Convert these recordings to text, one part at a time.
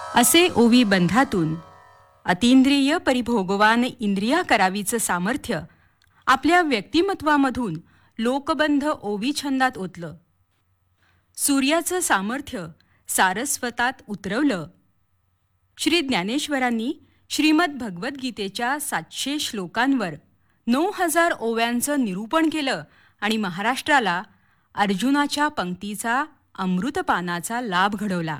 असे ओवी बंधातून अतींद्रिय परिभोगवान इंद्रिया करावीचं सामर्थ्य आपल्या व्यक्तिमत्वामधून लोकबंध ओवी छंदात ओतलं. सूर्याचं सामर्थ्य सारस्वतात उतरवलं. श्री ज्ञानेश्वरांनी श्रीमद भगवद्गीतेच्या 700 श्लोकांवर 9000 ओव्यांचं निरूपण केलं आणि महाराष्ट्राला अर्जुनाच्या पंक्तीचा अमृतपानाचा लाभ घडवला.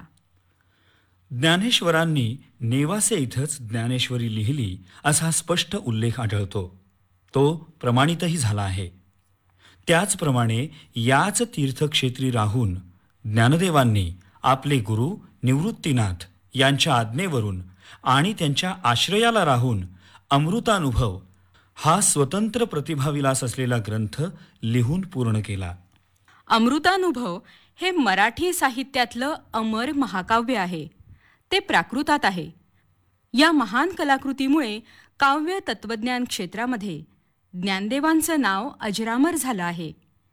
ज्ञानेश्वरांनी नेवासे इथंच ज्ञानेश्वरी लिहिली असा स्पष्ट उल्लेख आढळतो. तो प्रमाणितही झाला आहे. त्याचप्रमाणे याच तीर्थक्षेत्री राहून ज्ञानदेवांनी आपले गुरु निवृत्तीनाथ यांच्या आज्ञेवरून आणि त्यांच्या आश्रयाला राहून अमृतानुभव हा स्वतंत्र प्रतिभाविलास असलेला ग्रंथ लिहून पूर्ण केला. अमृतानुभव हे मराठी साहित्यातलं अमर महाकाव्य आहे. ते प्राकृतात आहे. या महान कलाकृतीमुळे काव्य तत्वज्ञान क्षेत्रामध्ये ज्ञानदेवांचं नाव अजरामर झालं आहे.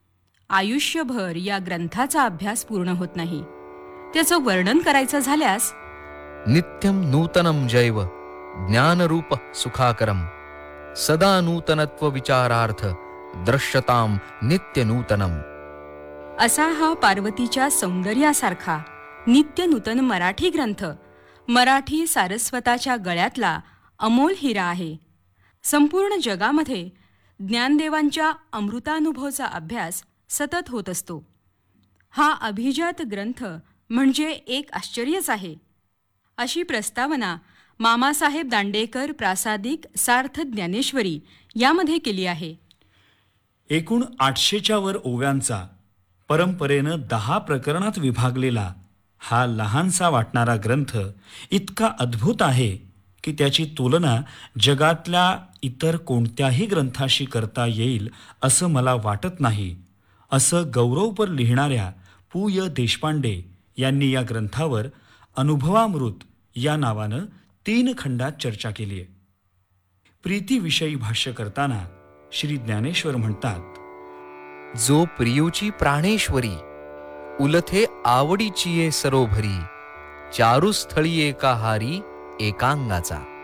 आयुष्यभर या ग्रंथाचा अभ्यास पूर्ण होत नाही. त्याचं वर्णन करायचं झाल्यास नित्यं नूतनं जैव ज्ञानरूप सुखाकरम सदा नूतनत्व विचारार्थ दृश्यताम नित्य नूतनम असा हा पार्वतीच्या सौंदर्यासारखा नित्य नूतन मराठी ग्रंथ मराठी सारस्वताच्या गळ्यातला अमोल हिरा आहे. संपूर्ण जगामध्ये ज्ञानदेवांच्या अमृतानुभवचा अभ्यास सतत होत असतो. हा अभिजात ग्रंथ म्हणजे एक आश्चर्यच आहे. अशी प्रस्तावना मामासाहेब दांडेकर प्रासादिक सार्थ ज्ञानेश्वरी यामध्ये केली आहे. एकूण 800च्या वर ओव्यांचा परंपरेनं 10 प्रकरणात विभागलेला हा लहानसा वाटणारा ग्रंथ इतका अद्भुत आहे की त्याची तुलना जगातल्या इतर कोणत्याही ग्रंथाशी करता येईल असं मला वाटत नाही, असं गौरवपर लिहिणाऱ्या पु. देशपांडे यांनी या ग्रंथावर अनुभवामृत या नावानं 3 खंडात चर्चा केली आहे. प्रीतीविषयी भाष्य करताना श्री ज्ञानेश्वर म्हणतात, जो प्रियूची प्राणेश्वरी उलथे आवडीची ये सरोभरी चारुस्थळी एका हारी एकांगाचा.